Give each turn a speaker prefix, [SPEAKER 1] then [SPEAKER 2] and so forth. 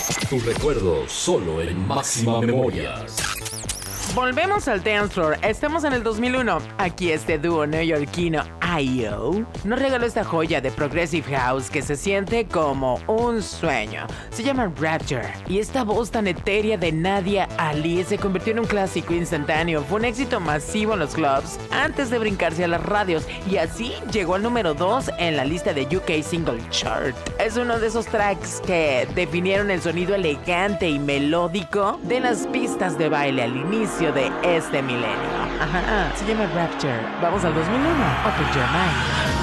[SPEAKER 1] Tu recuerdo solo en Máxima Memorias.
[SPEAKER 2] Volvemos al dance floor. Estamos en el 2001. Aquí este dúo neoyorquino I.O. nos regaló esta joya de Progressive House que se siente como un sueño. Se llama Rapture. Y esta voz tan etérea de Nadia Ali se convirtió en un clásico instantáneo. Fue un éxito masivo en los clubs antes de brincarse a las radios. Y así llegó al número 2 en la lista de UK Single Chart. Es uno de esos tracks que definieron el sonido elegante y melódico de las pistas de baile al inicio de este milenio. Ajá, se llama Rapture. Vamos al 2001. Open your mind.